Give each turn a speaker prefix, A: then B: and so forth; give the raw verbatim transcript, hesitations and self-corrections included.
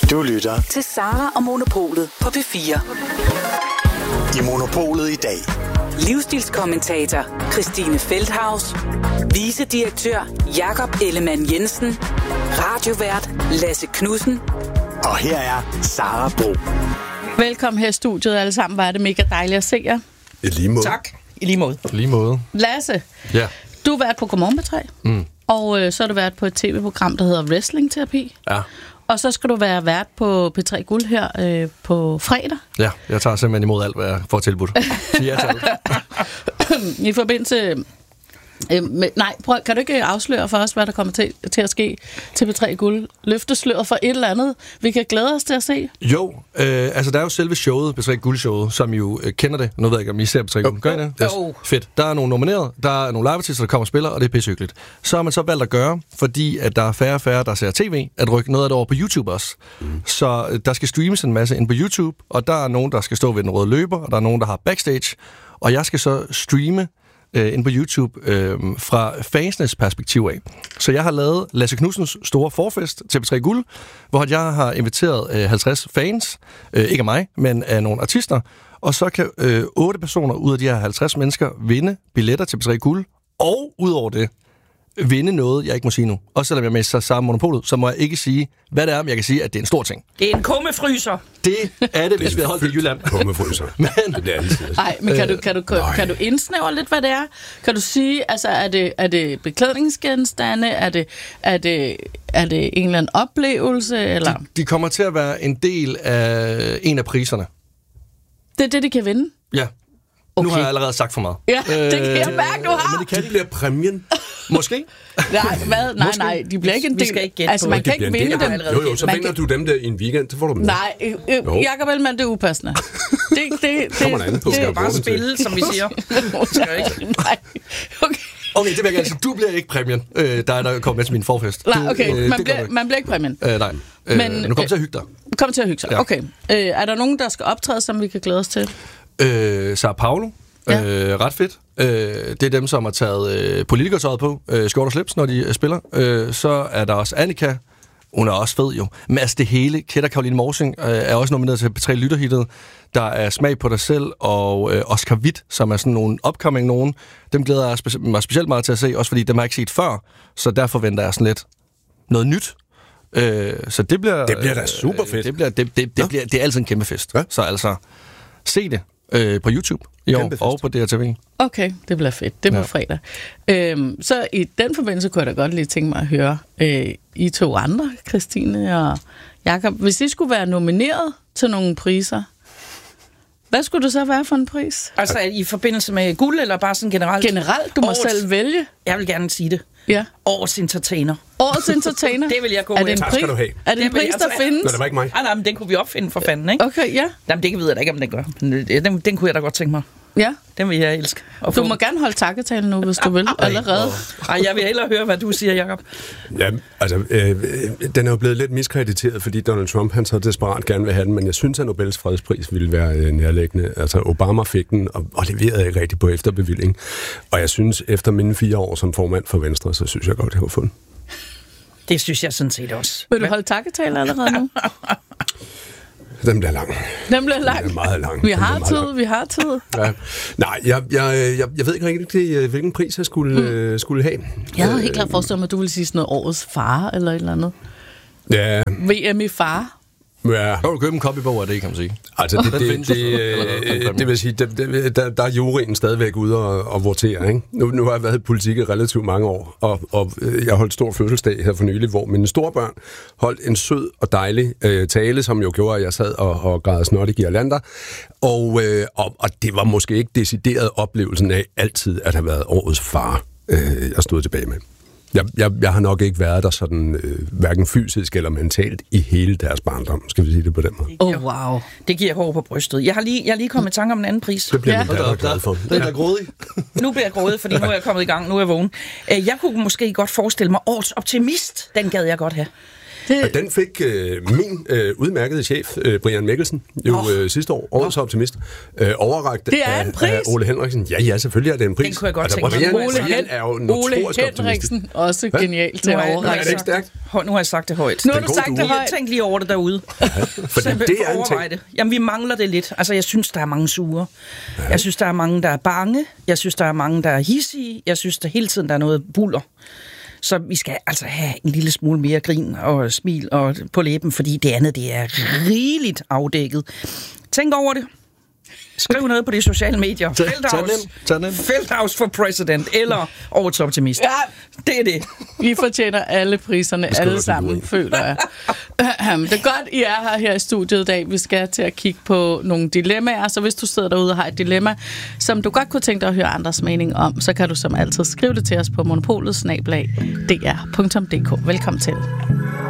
A: Du lytter
B: til Sara og Monopolet på P fire.
A: I Monopolet i dag.
B: Livsstilskommentator Christine Feldhaus, vicedirektør Jakob Ellemann Jensen, radiovært Lasse Knudsen.
A: Og her er Sara Bro.
C: Velkommen her i studiet alle sammen. Var det mega dejligt at se jer.
D: I lige måde.
E: Tak. I lige måde.
D: Lige måde.
C: Lasse,
D: ja.
C: Du har været på Godmorgen P tre, mm. og øh, så har du været på et tv-program, der hedder Wrestling Terapi.
D: Ja.
C: Og så skal du være vært på P tre Guld her øh, på fredag.
D: Ja, jeg tager simpelthen imod alt, hvad jeg får tilbudt. Sig ja til alt.
C: I forbindelse... Øh, med, nej, prøv, kan du ikke afsløre for os, hvad der kommer til, til at ske til P tre Guld? Løftesløret for et eller andet, vi kan glæde os til at se?
D: Jo, øh, altså der er jo selve showet, P tre Guld-showet, som jo øh, kender det. Nu ved jeg ikke, om I ser P tre Guld. Gør I det? Yes.
E: Oh.
D: Fedt. Der er nogle nomineret, der er nogle live-artister, der kommer og spiller, og det er pissehyggeligt. Så har man så valgt at gøre, fordi at der er færre og færre, der ser tv, at rykke noget af det over på YouTube også. Mm. Så øh, der skal streames en masse ind på YouTube, og der er nogen, der skal stå ved den røde løber, og der er nogen, der har backstage, og jeg skal så streame øh, ind på YouTube øh, fra fansenes perspektiv af. Så jeg har lavet Lasse Knudsens store forfest til P tre Guld, hvor jeg har inviteret øh, halvtreds fans, øh, ikke af mig, men af nogle artister, og så kan øh, otte personer ud af de her halvtreds mennesker vinde billetter til P tre Guld, og udover det vinde noget, jeg ikke må sige nu. Og selvom jeg er med sig sammen Monopolet, så må jeg ikke sige, hvad det er, men jeg kan sige, at det er en stor ting.
E: Det er en kummefryser.
D: Det er det, hvis vi havde holdt det i Jylland.
F: Kummefryser.
D: Men,
F: det bliver altid.
C: Nej, men kan du, kan, du, kan, kan du indsnævre lidt, hvad det er? Kan du sige, altså, er det, er det beklædningsgenstande? Er det, er, det, er det en eller anden oplevelse? Eller?
D: De, de kommer til at være en del af en af priserne.
C: Det er det, de kan vinde?
D: Ja. Okay. Nu har jeg allerede sagt for meget.
C: Ja, det kan jeg mærke, du har.
F: Men det kan det blive præmien.
D: Måske.
C: Nej, hvad? Nej, nej, de bliver ikke en del.
E: Vi skal ikke gætte
C: altså,
E: på
C: man
E: det.
C: kan ikke vinde dem.
F: Jo, jo, så
C: man
F: vinder
C: kan...
F: du dem der i en weekend, så får du dem.
C: Nej, øh, øh, Jakob Ellemann, det er upassende. Det, det, det,
F: kommer der andet på.
C: Det,
F: Skal
E: Det er bare spille, som vi siger. Skal ikke?
C: Nej, okay.
D: Okay, det vil jeg gerne sige. Du bliver ikke præmien, øh, der er der kommer med til min forfest.
C: Nej, okay,
D: du, øh,
C: man, bliver, man bliver ikke præmien.
D: Øh, nej, øh,
C: Men,
D: men du kommer til at hygge dig.
C: Kom til at hygge sig,
D: Ja.
C: okay. Øh, er der nogen, der skal optræde, som vi kan glæde os til?
D: Øh, Sao Paulo.
C: Ja.
D: Øh, ret fedt. Øh, det er dem, som har taget øh, politikertøjet på, øh, skjort og slips, når de øh, spiller. Øh, så er der også Annika. Hun er også fed jo. Men altså det hele, Kæt og Caroline Morsing, øh, er også nomineret til P tre Lytterhittet. Der er Smag på dig selv, og øh, Oscar Witt, som er sådan nogle upcoming nogen. Dem glæder jeg spe- mig specielt meget til at se, også fordi dem har jeg ikke set før. Så der forventer jeg sådan lidt noget nyt. Øh, så det bliver...
F: Det bliver da super fedt.
D: Øh, det, bliver, det, det, det, bliver, det er altid en kæmpe fest.
F: Ja.
D: Så altså, se det øh, på YouTube i år, og på D R T V.
C: Okay, det bliver fedt. Det bliver
D: Ja.
C: fredag. Øhm, så i den forbindelse kunne jeg da godt lige tænke mig at høre øh, I to andre, Christine og Jakob. Hvis I skulle være nomineret til nogle priser, hvad skulle det så være for en pris?
E: Altså i forbindelse med guld, eller bare sådan generelt?
C: Generelt, du må
E: Årets-
C: selv vælge.
E: Jeg vil gerne sige det.
C: Ja.
E: Årets entertainer.
C: Årets entertainer.
E: Det vil jeg gå
C: er det en
E: efter.
F: Tak skal
C: pris,
F: du have.
C: er det en
E: Det vil
C: pris,
E: jeg
C: der
E: altså-
C: findes?
F: Nå, det var ikke mig.
E: Ah, nej, men den kunne vi opfinde for fanden, ikke?
C: Okay, ja.
E: Jamen, det ved jeg da ikke, om den gør. Men Den, den kunne jeg da godt tænke mig.
C: ja.
E: Den vil jeg elske. at
C: Du
E: få.
C: må gerne holde takketalen nu, hvis du vil, allerede.
E: Ej, jeg vil hellere høre, hvad du siger, Jakob.
F: Ja, altså, øh, den er jo blevet lidt miskrediteret, fordi Donald Trump, han så desperat gerne vil have den, men jeg synes, at Nobels fredspris ville være øh, nærliggende. Altså, Obama fik den, og, og leverede ikke rigtig på efterbevilling. Og jeg synes, efter mine fire år som formand for Venstre, så synes jeg godt, jeg har fundet.
E: Det synes jeg sådan set også.
C: Vil du holde takketalen allerede nu?
F: Den bliver lang.
C: Den bliver lang.
F: Den er meget lang.
C: Vi
F: Den
C: har
F: bliver meget
C: tid,
F: lang.
C: vi har tid.
F: Ja. Nej, jeg, jeg, jeg, jeg ved ikke rigtig, hvilken pris jeg skulle, mm. skulle have.
C: Jeg havde helt klart forestillet mig, at du ville sige sådan noget årets far, eller et eller andet.
F: Ja,
C: V M i far.
F: ja.
D: Så kan du købe en copybog af det, kan man sige.
F: Altså, det,
D: Den
F: det,
D: findes
F: det,
D: jo så, eller-
F: det, det vil sige, det, det, der, der er juryen stadigvæk ude og, og votere, ikke? Nu, nu har jeg været i politik i relativt mange år, og, og øh, jeg holdt stor fødselsdag her for nylig, hvor mine store børn holdt en sød og dejlig øh, tale, som jo gjorde, at jeg sad og, og græd snot i girlander. Og, øh, og, og det var måske ikke decideret oplevelsen af altid at have været årets far, øh, jeg stod tilbage med. Jeg, jeg, jeg har nok ikke været der sådan, øh, hverken fysisk eller mentalt i hele deres barndom, skal vi sige det på den måde.
C: Oh, wow.
E: Det giver hår på brystet. Jeg har lige, jeg har lige kommet i tanke om en anden pris.
F: Det bliver
C: Ja.
F: ja. min datter glad for.
D: Den er grådig.
E: Nu bliver jeg grådet, fordi nu er jeg kommet i gang. Nu er jeg vågen. Øh, Jeg kunne måske godt forestille mig årets optimist. Den gad jeg godt have.
C: Det...
F: Og den fik øh, min øh, udmærkede chef, øh, Brian Mikkelsen, jo oh. øh, sidste år, årets oh. optimist, øh, overrakt
C: det er en pris.
F: af Ole Henriksen. Ja, ja, selvfølgelig er det en pris.
E: Den kunne jeg godt
F: altså,
E: tænke mig.
F: Brian,
C: Ole,
F: Brian er jo
C: Ole Henriksen, også
F: Hvad?
C: genial til at overrække.
F: Er det ikke stærkt?
E: Nu har jeg sagt det højt.
C: Nu har du sagt det højt.
E: Tænk lige over det derude.
F: Ja, for det, det er en ting.
E: Det. Jamen, vi mangler det lidt. Altså, jeg synes, der er mange sure. Ja. Jeg synes, der er mange, der er bange. Jeg synes, der er mange, der er hissige. Jeg synes, der hele tiden der er noget buller. Så vi skal altså have en lille smule mere grin og smil og på læben, fordi det andet, det er rigeligt afdækket. Tænk over det. Skriv noget på de sociale medier. Feldhaus, Feldhaus for president, eller årets optimist. Ja. Det er det.
C: Vi fortjener alle priserne, alle sammen, føler jeg. Det er godt, I er her, her i studiet i dag. Vi skal til at kigge på nogle dilemmaer, så hvis du sidder derude og har et dilemma, som du godt kunne tænke dig at høre andres mening om, så kan du som altid skrive det til os på monopolet snabel-a d r punktum d k. Velkommen til.